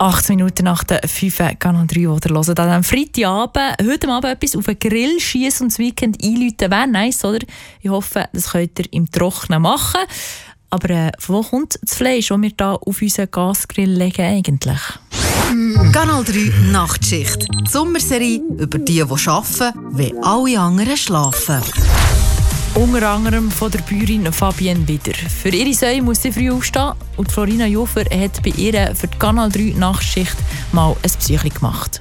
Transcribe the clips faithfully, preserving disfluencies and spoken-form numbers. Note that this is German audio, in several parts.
achtzehn Minuten nach der fünf Kanal drei, wo ihr hört. An diesem Freitagabend, heute Abend etwas auf den Grill schießen und das Weekend einläuten. Wäre nice, oder? Ich hoffe, das könnt ihr im Trocknen machen. Aber äh, von wo kommt das Fleisch, das wir hier auf unseren Gasgrill legen eigentlich? Kanal drei Nachtschicht. Die Sommerserie über die, die arbeiten, wenn alle anderen schlafen. Unter anderem von der Bäuerin Fabienne Wieder. Für ihre Säue muss sie früh aufstehen und Florina Juffer hat bei ihr für die Kanal drei Nachtschicht mal ein Psyche gemacht.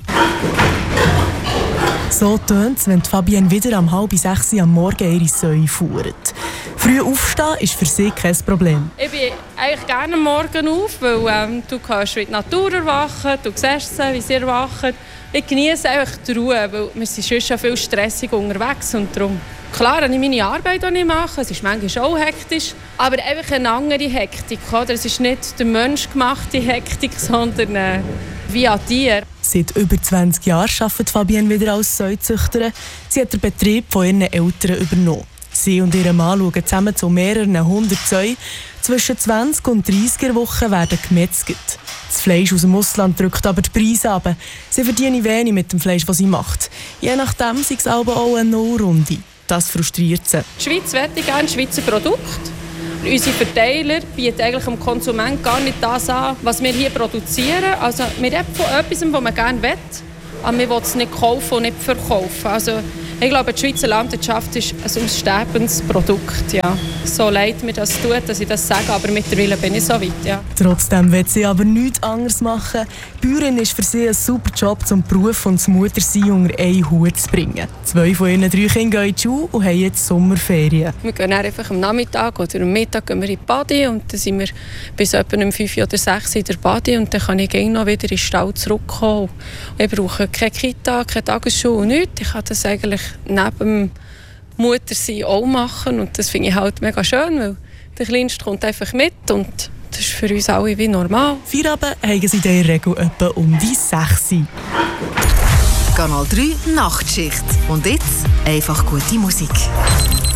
So tönt es, wenn Fabienne Wieder um halb sechs am Morgen ihre Säue fuhrt. Früh aufstehen ist für sie kein Problem. Ich bin eigentlich gerne am Morgen auf, weil ähm, du kannst wie die Natur erwachen, du siehst sie, wie sie erwachen. Ich genieße einfach die Ruhe, weil wir sind schon schon viel stressig unterwegs und darum. Klar, habe ich meine Arbeit, die ich mache, es ist manchmal auch hektisch, aber einfach eine andere Hektik. Oder? Es ist nicht der menschgemachte Hektik, sondern äh, wie an Tier. Seit über zwanzig Jahren arbeitet Fabienne Wieder als Säuzüchterin. Sie hat den Betrieb von ihren Eltern übernommen. Sie und ihr Mann schauen zusammen zu mehreren hundert Säuen. Zwischen zwanzig und dreißig Wochen werden gemetzelt. Das Fleisch aus dem Ausland drückt aber die Preise runter. Sie verdienen wenig mit dem Fleisch, das sie macht. Je nachdem ist es aber auch eine Nullrunde. Das frustriert sie. Die Schweiz möchte gerne Schweizer Produkte. Unsere Verteiler bieten eigentlich dem Konsumenten gar nicht das an, was wir hier produzieren. Also wir reden von etwas, das man gerne will, aber wir wollen es nicht kaufen und nicht verkaufen. Also ich glaube, die Schweizer Landwirtschaft ist ein aussterbendes Produkt. Ja. So leid mir das tut, dass ich das sage, aber mittlerweile bin ich so weit. Ja. Trotzdem will sie aber nichts anderes machen. Bäuerin ist für sie ein super Job, um Beruf und das Muttersein unter einen Hut zu bringen. Zwei von ihren drei Kindern gehen in die Schule und haben jetzt Sommerferien. Wir gehen einfach am Nachmittag oder am Mittag gehen wir in die Badi und dann sind wir bis etwa um fünf oder sechs in der Badi und dann kann ich gerne noch wieder in den Stall zurückkommen. Ich brauche keine Kita, keine Tagesschule, nichts. Ich kann das eigentlich neben dem Muttersein auch machen und das finde ich halt mega schön, weil der Kleinste kommt einfach mit und das ist für uns alle wie normal. Feierabend haben sie in der Regel etwa um die sechs. Kanal drei Nachtschicht. Und jetzt einfach gute Musik.